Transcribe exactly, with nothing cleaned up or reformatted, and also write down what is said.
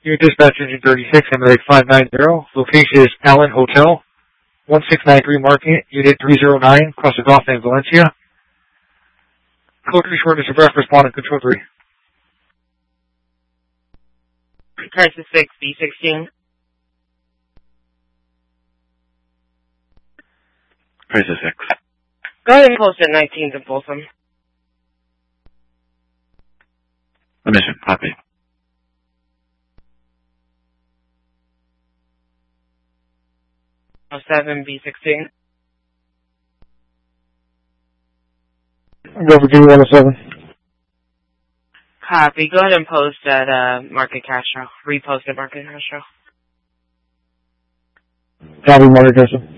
Your dispatch engine thirty-six, Emirates five nine zero. Location is Allen Hotel, one six nine three Market, Unit three zero nine, Costa Golf in Valencia. Code three short is a breath, responding control three. Crisis six, B sixteen. Crisis six. Go ahead and post at nineteenth and Folsom. Emission, copy. oh seven, B sixteen. Go Virginia one oh seven. Copy. Go ahead and post at uh, Market Castro. Repost at Market Castro. Copy, Market Castro.